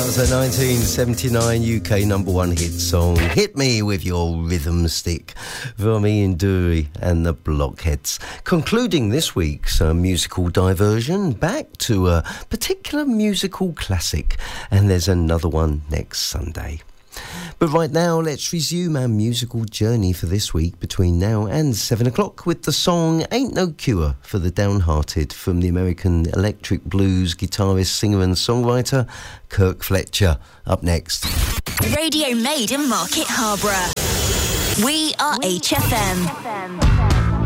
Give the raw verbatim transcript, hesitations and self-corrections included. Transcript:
was a nineteen seventy-nine U K number one hit song, Hit Me With Your Rhythm Stick, from Ian Dury and the Blockheads. Concluding this week's uh, musical diversion, back to a particular musical classic, and there's another one next Sunday. But right now, let's resume our musical journey for this week between now and seven o'clock with the song Ain't No Cure for the Downhearted from the American electric blues guitarist, singer and songwriter Kirk Fletcher. Up next. Radio made in Market Harborough. We are H F M.